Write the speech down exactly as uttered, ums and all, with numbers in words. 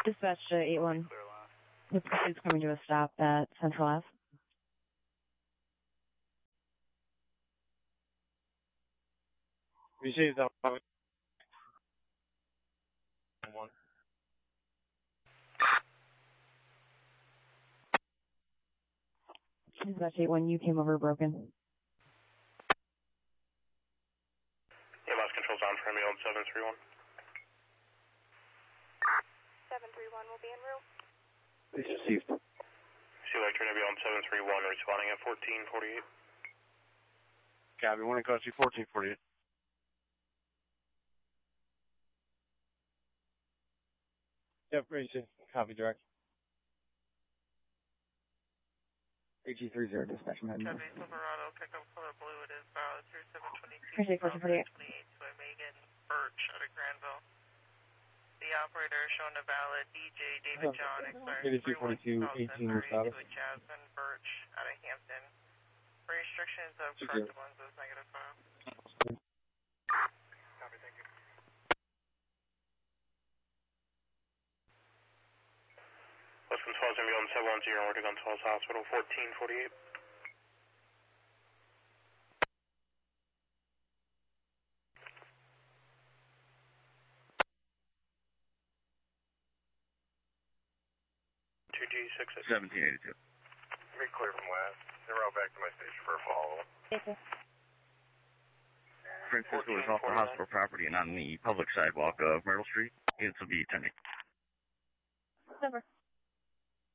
Dispatch to eight one. The pursuit's coming to a stop at Central Ave. Received that one. Dispatch eight one, you came over broken. Yeah, lost controls on for me on seven three one. seven three one will be en route. Please received. Sea Electric Navy on seven three one, responding at fourteen forty-eight. Copy, one across you, fourteen forty-eight. Yep, ready to copy direct. A G three zero dispatch. Copy, Silverado, pickup color blue, it is about three seven twenty-two. Appreciate fourteen forty-eight. twenty-eight to a Megan Birch out of Granville. The operator is showing a valid D J David John, expiring eighty-two forty-two, eighteen to status. a Jasmine Birch out of Hampton. For restrictions of Six corrected zero. ones is negative five. Copy, thank you. West Controls Navy on seven one zero, Nordic Gonzales Hospital, fourteen forty-eight. two G six six. seventeen eighty-two. Be clear from last. Then route back to my station for a follow-up. Okay. Francisco is off the hospital property and on the public sidewalk of Myrtle Street. It's will be attending. Over.